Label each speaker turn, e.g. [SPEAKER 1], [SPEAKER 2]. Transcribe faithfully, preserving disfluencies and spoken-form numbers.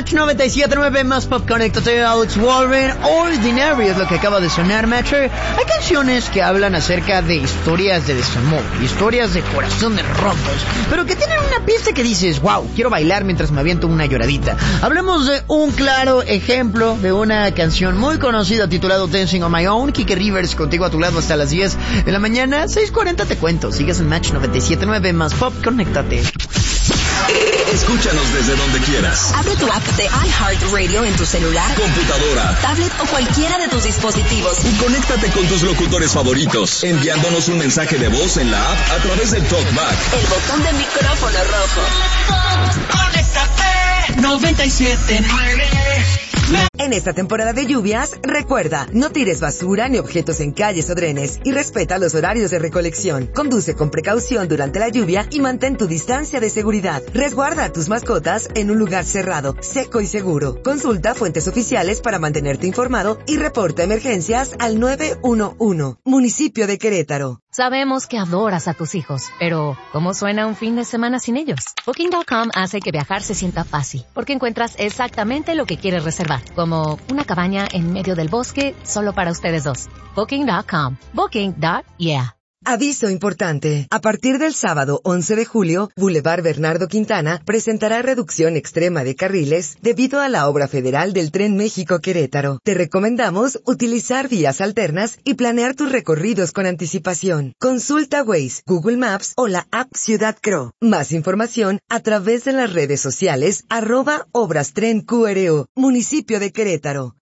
[SPEAKER 1] Match noventa y siete punto nueve más Pop. Conéctate. Alex Wolverine. Ordinary es lo que acaba de sonar, Match. Hay canciones que hablan acerca de historias de desamor, historias de corazones rotos, pero que tienen una pista que dices, wow, quiero bailar mientras me aviento una lloradita. Hablemos de un claro ejemplo de una canción muy conocida titulado Dancing on My Own. Kike Rivers contigo a tu lado hasta las diez de la mañana. seis cuarenta te cuento. Sigues en Match noventa y siete punto nueve más Pop. Conéctate.
[SPEAKER 2] Escúchanos desde donde quieras.
[SPEAKER 3] Abre tu app de iHeartRadio en tu celular,
[SPEAKER 2] computadora,
[SPEAKER 3] tablet o cualquiera de tus dispositivos.
[SPEAKER 2] Y conéctate con tus locutores favoritos, enviándonos un mensaje de voz en la app a través del TalkBack.
[SPEAKER 3] El botón de micrófono rojo.
[SPEAKER 4] Conéctate noventa y siete punto nueve.
[SPEAKER 5] En esta temporada de lluvias, recuerda, no tires basura ni objetos en calles o drenes y respeta los horarios de recolección. Conduce con precaución durante la lluvia y mantén tu distancia de seguridad. Resguarda a tus mascotas en un lugar cerrado, seco y seguro. Consulta fuentes oficiales para mantenerte informado y reporta emergencias al nueve uno uno. Municipio de Querétaro.
[SPEAKER 6] Sabemos que adoras a tus hijos, pero ¿cómo suena un fin de semana sin ellos? Booking punto com hace que viajar se sienta fácil, porque encuentras exactamente lo que quieres reservar, como una cabaña en medio del bosque solo para ustedes dos. Booking punto com. Booking. Yeah.
[SPEAKER 5] Aviso importante. A partir del sábado once de julio, Boulevard Bernardo Quintana presentará reducción extrema de carriles debido a la obra federal del Tren México-Querétaro. Te recomendamos utilizar vías alternas y planear tus recorridos con anticipación. Consulta Waze, Google Maps o la app Ciudad Cro. Más información a través de las redes sociales arroba Obras Tren Q R O, Municipio de Querétaro.